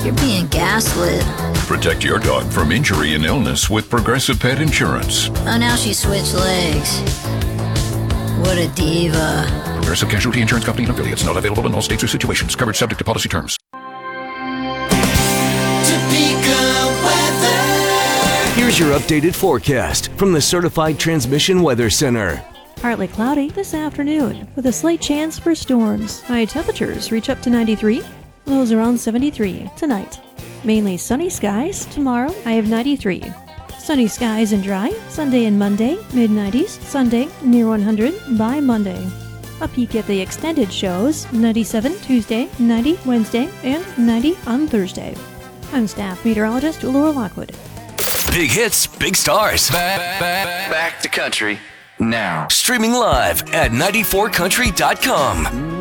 You're being gaslit. Protect your dog from injury and illness with Progressive Pet Insurance. Oh, now she switched legs. What a diva. Progressive Casualty Insurance Company and affiliates. Not available in all states or situations. Coverage subject to policy terms. Here's your updated forecast from the Certified Transmission Weather Center. Partly cloudy this afternoon with a slight chance for storms. High temperatures reach up to 93, lows around 73 tonight. Mainly sunny skies tomorrow, high of 93. Sunny skies and dry Sunday and Monday, mid-90s. Sunday near 100 by Monday. A peek at the extended shows, 97 Tuesday, 90 Wednesday, and 90 on Thursday. I'm staff meteorologist Laura Lockwood. Big hits, big stars. Back to country now. Streaming live at 94country.com.